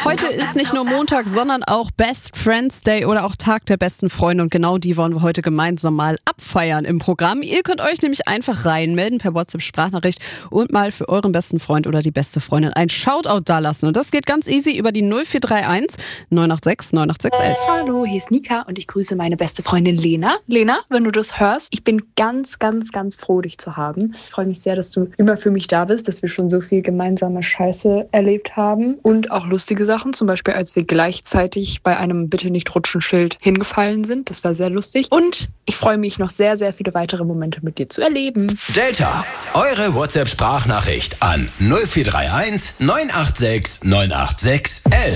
Heute ist nicht nur Montag, sondern auch Best Friends Day oder auch Tag der besten Freunde. Und genau die wollen wir heute gemeinsam mal abfeiern im Programm. Ihr könnt euch nämlich einfach reinmelden per WhatsApp-Sprachnachricht und mal für euren besten Freund oder die beste Freundin ein Shoutout dalassen. Und das geht ganz easy über die 0431 986 98611. Hallo, hier ist Nika und ich grüße meine beste Freundin Lena. Lena, wenn du das hörst, ich bin ganz, ganz, ganz froh, dich zu haben. Ich freue mich sehr, dass du immer für mich da bist, dass wir schon so viel gemeinsame Scheiße erlebt haben und auch lustige Sachen, zum Beispiel als wir gleichzeitig bei einem Bitte-nicht-rutschen-Schild hingefallen sind. Das war sehr lustig und ich freue mich noch sehr, sehr viele weitere Momente mit dir zu erleben. Delta, eure WhatsApp-Sprachnachricht an 0431 986 986 11.